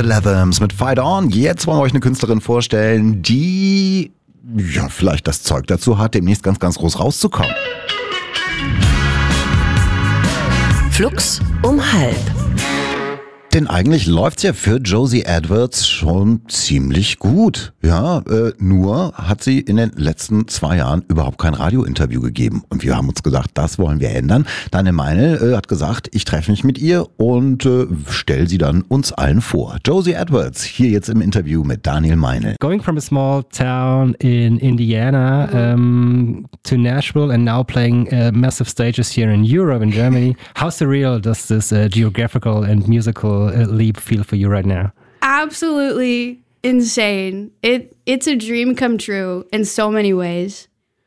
The Leathams mit Fight On. Jetzt wollen wir euch eine Künstlerin vorstellen, die ja vielleicht das Zeug dazu hat, demnächst ganz, ganz groß rauszukommen. Flux um halb. Denn eigentlich läuft's ja für Josie Edwards schon ziemlich gut. Ja, nur hat sie in den letzten 2 Jahren überhaupt kein Radiointerview gegeben. Und wir haben uns gedacht, das wollen wir ändern. Daniel Meinl hat gesagt, ich treffe mich mit ihr und stell sie dann uns allen vor. Josie Edwards, hier jetzt im Interview mit Daniel Meinl. Going from a small town in Indiana to Nashville and now playing massive stages here in Europe and Germany. How surreal does this geographical and musical leap feel for you right now? Absolutely insane. It's a dream come true in so many ways.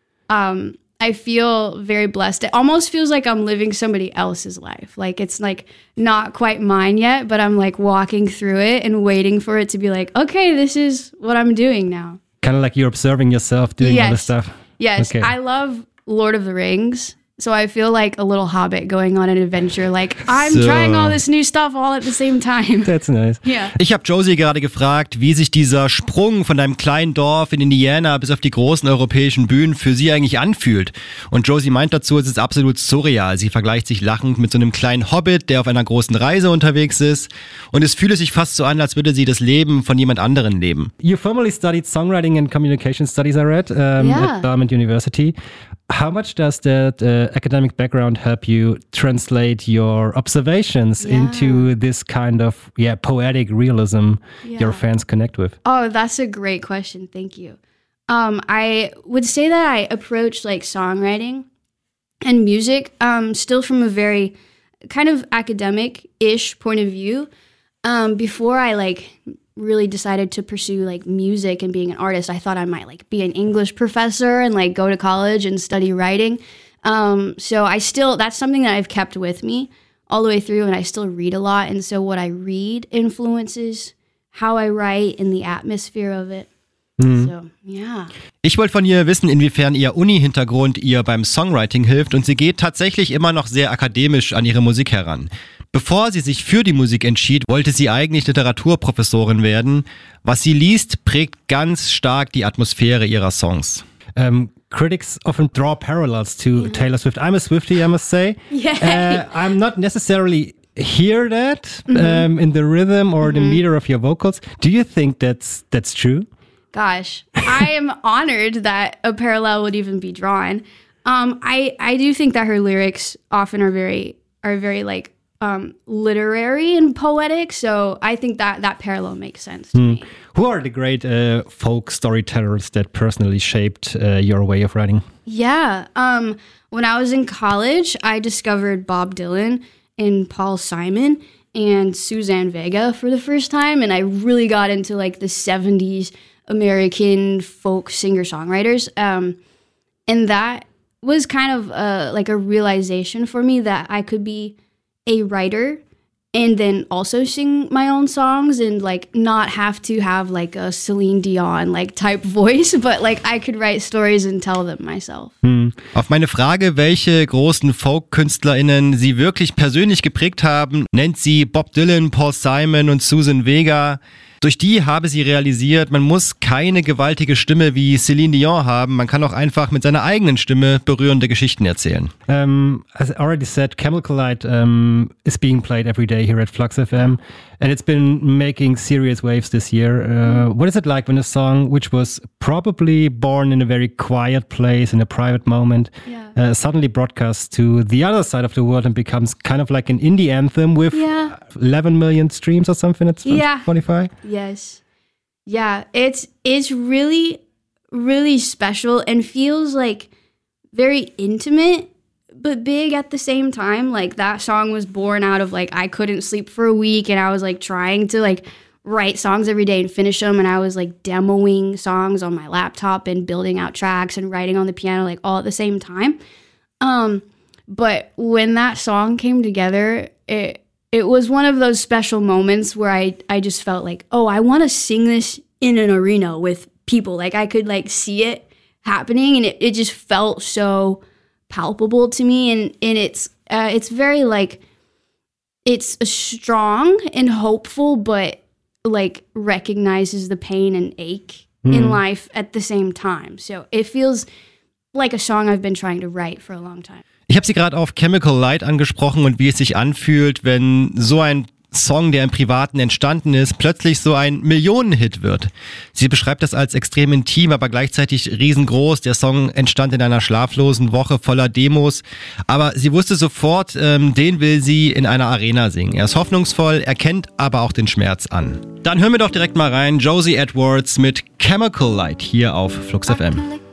I feel very blessed. It almost feels like I'm living somebody else's life. Like it's like not quite mine yet, but I'm like walking through it and waiting for it to be like, okay, this is what I'm doing now. Kind of like you're observing yourself doing all this stuff. Yes. Okay. I love Lord of the Rings. So I feel like a little hobbit going on an adventure. Like, I'm trying all this new stuff all at the same time. That's nice. Yeah. Ich habe Josie gerade gefragt, wie sich dieser Sprung von deinem kleinen Dorf in Indiana bis auf die großen europäischen Bühnen für sie eigentlich anfühlt. Und Josie meint dazu, es ist absolut surreal. Sie vergleicht sich lachend mit so einem kleinen Hobbit, der auf einer großen Reise unterwegs ist. Und es fühle sich fast so an, als würde sie das Leben von jemand anderen leben. You formerly studied songwriting and communication studies, I read, at Dartmouth University. How much does that academic background help you translate your observations into this kind of poetic realism your fans connect with? Oh, that's a great question. Thank you. I would say that I approach like songwriting and music still from a very kind of academic-ish point of view. Before I like really decided to pursue like music and being an artist, I thought I might like be an English professor and like go to college and study writing. So that's something that I've kept with me all the way through, and I still read a lot. And so what I read influences how I write and the atmosphere of it. So, yeah. Ich wollte von ihr wissen, inwiefern ihr Uni-Hintergrund ihr beim Songwriting hilft, und sie geht tatsächlich immer noch sehr akademisch an ihre Musik heran. Bevor sie sich für die Musik entschied, wollte sie eigentlich Literaturprofessorin werden. Was sie liest, prägt ganz stark die Atmosphäre ihrer Songs. Critics often draw parallels to Taylor Swift. I'm a Swiftie, I must say. Yeah. I'm not necessarily hear that in the rhythm or the meter of your vocals. Do you think that's true? Gosh, I am honored that a parallel would even be drawn. I do think that her lyrics often are very like literary and poetic, so I think that parallel makes sense to me. Who are the great folk storytellers that personally shaped your way of writing? Yeah, when I was in college, I discovered Bob Dylan and Paul Simon and Suzanne Vega for the first time, and I really got into like the 70s American folk singer-songwriters, and that was kind of like a realization for me that I could be a writer and then also sing my own songs and like not have to have like a Celine Dion like type voice, but like I could write stories and tell them myself. Auf meine Frage, welche großen Folk-KünstlerInnen sie wirklich persönlich geprägt haben, nennt sie Bob Dylan, Paul Simon und Suzanne Vega. Durch die habe sie realisiert, man muss keine gewaltige Stimme wie Celine Dion haben, man kann auch einfach mit seiner eigenen Stimme berührende Geschichten erzählen. As I already said, Chemical Light is being played every day here at Flux FM, and it's been making serious waves this year. What is it like when a song which was probably born in a very quiet place, in a private moment, suddenly broadcasts to the other side of the world and becomes kind of like an indie anthem with 11 million streams or something at Spotify? Yes. Yeah, it's really, really special and feels like very intimate, but big at the same time. Like that song was born out of like, I couldn't sleep for a week and I was like trying to like write songs every day and finish them. And I was like demoing songs on my laptop and building out tracks and writing on the piano, like all at the same time. But when that song came together, it was one of those special moments where I just felt like, oh, I want to sing this in an arena with people. Like I could like see it happening, and it just felt so palpable to me. And it's very like, it's strong and hopeful, but like recognizes the pain and ache in life at the same time. So it feels like a song I've been trying to write for a long time. Ich habe sie gerade auf Chemical Light angesprochen und wie es sich anfühlt, wenn so ein Song, der im Privaten entstanden ist, plötzlich so ein Millionenhit wird. Sie beschreibt das als extrem intim, aber gleichzeitig riesengroß. Der Song entstand in einer schlaflosen Woche voller Demos, aber sie wusste sofort, den will sie in einer Arena singen. Er ist hoffnungsvoll, er kennt aber auch den Schmerz an. Dann hören wir doch direkt mal rein. Josie Edwards mit Chemical Light hier auf Flux FM.